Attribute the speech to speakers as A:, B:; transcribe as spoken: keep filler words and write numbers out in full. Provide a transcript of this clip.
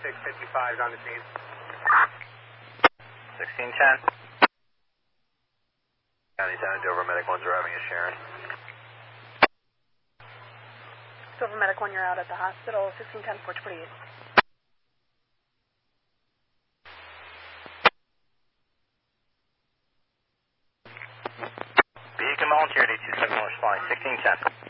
A: six fifty-five is on the scene.
B: sixteen ten. County ten, Dover Medic one's arriving at Sharon.
C: Dover Medic one, you're out at the hospital. sixteen ten, four twenty-eight.
B: Beacon volunteer, D two seven one responding, sixteen ten.